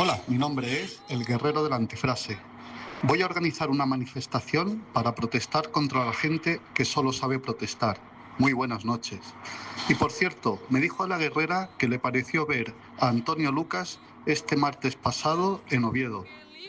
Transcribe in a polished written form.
Hola, mi nombre es el Guerrero de la Antifrase. Voy a organizar una manifestación para protestar contra la gente que solo sabe protestar. Muy buenas noches. Y por cierto, me dijo la guerrera que le pareció ver a Antonio Lucas este martes pasado en Oviedo.